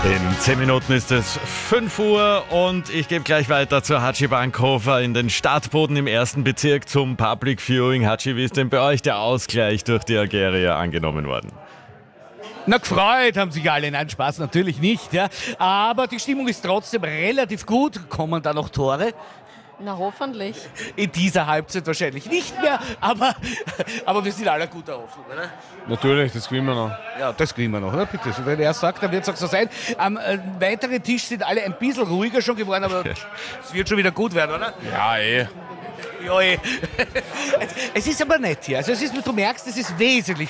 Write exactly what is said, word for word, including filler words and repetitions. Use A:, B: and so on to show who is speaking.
A: In zehn Minuten ist es fünf Uhr und ich gebe gleich weiter zur Hatschi Bankhofer in den Stadtboden im ersten Bezirk zum Public Viewing. Hatschi, wie ist denn bei euch der Ausgleich durch die Algerier angenommen worden?
B: Na, gefreut haben sich alle. Nein, Spaß natürlich nicht. Ja. Aber die Stimmung ist trotzdem relativ gut. Kommen da noch Tore?
C: Na, hoffentlich.
B: In dieser Halbzeit wahrscheinlich nicht mehr, aber, aber wir sind alle guter Hoffnung, oder?
D: Natürlich, das gewinnen wir noch.
B: Ja, das kriegen wir noch, oder? Bitte. Wenn er sagt, dann wird es auch so sein. Am äh, weiteren Tisch sind alle ein bisschen ruhiger schon geworden, aber es wird schon wieder gut werden, oder?
D: Ja, eh.
B: Ja, eh. Es ist aber nett hier. Also es ist, du merkst, es ist wesentlich